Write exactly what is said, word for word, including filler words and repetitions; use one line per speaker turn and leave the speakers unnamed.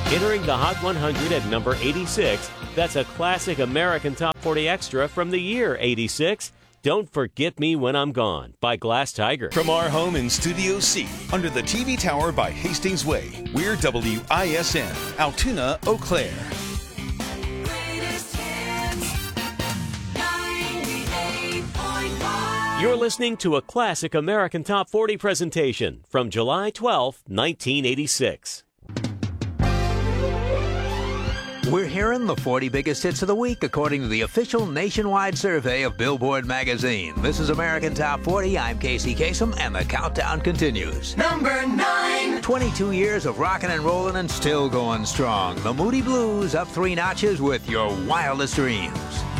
Entering the Hot one hundred at number eighty-six, that's a classic American Top forty extra from the year eighty-six. Don't Forget Me When I'm Gone by Glass Tiger.
From our home in Studio C, under the T V tower by Hastings Way, we're W I S N, Altoona, Eau Claire.
You're listening to a classic American Top forty presentation from July twelfth, nineteen eighty-six.
We're hearing the forty biggest hits of the week according to the official nationwide survey of Billboard magazine. This is American Top forty. I'm Casey Kasem, and the countdown continues.
Number nine.
twenty-two years of rocking and rolling and still going strong. The Moody Blues up three notches with Your Wildest Dreams.